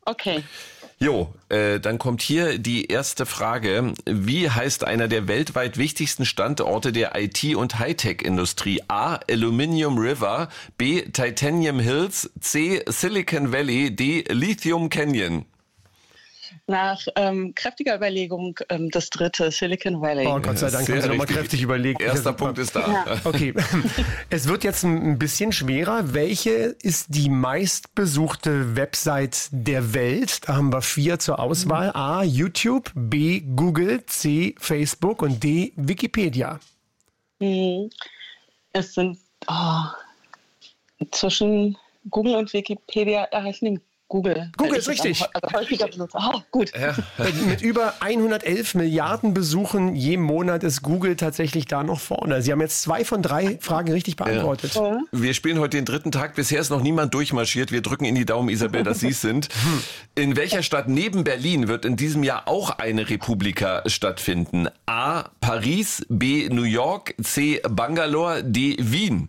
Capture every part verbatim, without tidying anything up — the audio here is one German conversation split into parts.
Okay. Jo, äh, dann kommt hier die erste Frage. Wie heißt einer der weltweit wichtigsten Standorte der I T- und Hightech-Industrie? A. Aluminium River, B. Titanium Hills, C. Silicon Valley, D. Lithium Canyon. Nach ähm, kräftiger Überlegung ähm, das dritte, Silicon Valley. Oh Gott sei Dank, haben Sie nochmal kräftig überlegt. Erster Punkt ist da. Ja. Okay, es wird jetzt ein bisschen schwerer. Welche ist die meistbesuchte Website der Welt? Da haben wir vier zur Auswahl. A. YouTube, B. Google, C. Facebook und D. Wikipedia. Hm. Es sind oh, zwischen Google und Wikipedia, da ich nehme Google. Google ist richtig. Am, also häufiger benutze. Oh, gut. Ja. Mit über hundertelf Milliarden Besuchen je Monat ist Google tatsächlich da noch vorne. Sie haben jetzt zwei von drei Fragen richtig beantwortet. Ja. Wir spielen heute den dritten Tag. Bisher ist noch niemand durchmarschiert. Wir drücken in die Daumen, Isabel, dass Sie es sind. In welcher Stadt neben Berlin wird in diesem Jahr auch eine Republika stattfinden? A. Paris, B. New York, C. Bangalore, D. Wien.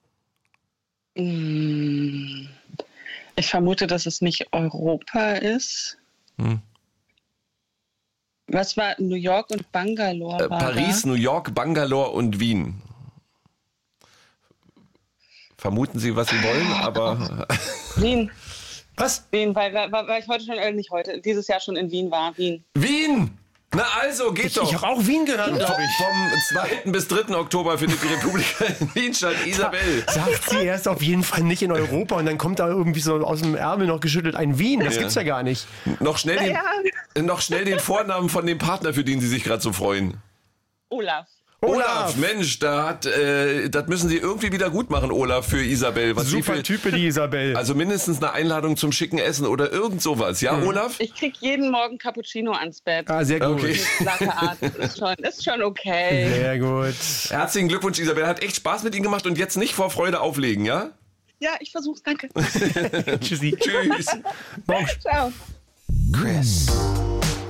Hm. Ich vermute, dass es nicht Europa ist. Hm. Was war New York und Bangalore? Äh, Paris, da? New York, Bangalore und Wien. Vermuten Sie, was Sie wollen, aber... Wien. Was? Wien, weil, weil, weil ich heute schon, äh, nicht heute, dieses Jahr schon in Wien war. Wien. Wien! Na also, geht Ich, doch. ich habe auch Wien gehört, glaube ich. Vom zweiten bis dritten Oktober findet die Republika in Wien statt. Isabel. Sagt sie erst auf jeden Fall nicht in Europa und dann kommt da irgendwie so aus dem Ärmel noch geschüttelt ein Wien. Das Ja. gibt's ja gar nicht. Noch schnell, den, Ja. noch schnell den Vornamen von dem Partner, für den Sie sich gerade so freuen. Olaf. Olaf, Mensch, da hat, äh, das müssen Sie irgendwie wieder gut machen, Olaf, für Isabel. Was Sie Super für, Type, die Isabel. also mindestens eine Einladung zum schicken Essen oder irgend sowas. Ja, Olaf? Ich krieg jeden Morgen Cappuccino ans Bett. Ah, sehr gut. Okay. Mit Latte Art. Das ist schon, ist schon okay. Sehr gut. Herzlichen Glückwunsch, Isabel. Hat echt Spaß mit Ihnen gemacht und jetzt nicht vor Freude auflegen, ja? Ja, ich versuch's. Danke. Tschüssi. Tschüss. Morgen. Ciao. Chris.